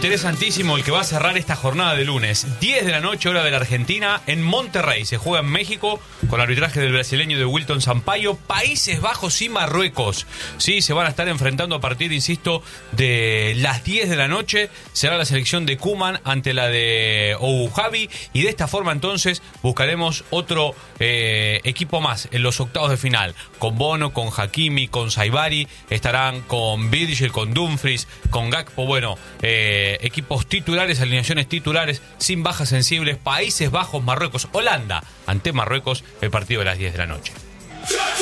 interesantísimo el que va a cerrar esta jornada de lunes. 10 de la noche, hora de la Argentina, en Monterrey. Se juega en México con arbitraje del brasileño de Wilton Sampaio. Países Bajos y Marruecos. Sí, se van a estar enfrentando a partir, insisto, de las 10 de la noche. Será la selección de Koeman ante la de Ouhabi. Y de esta forma, entonces, buscaremos otro equipo más en los octavos de final. Con Bono, con Hakimi, con Saibari. Estarán con Virgil, con Dumfries, con Gakpo. Bueno, equipos titulares, alineaciones titulares, sin bajas sensibles. Países Bajos, Marruecos, Holanda ante Marruecos, el partido de las 10 de la noche.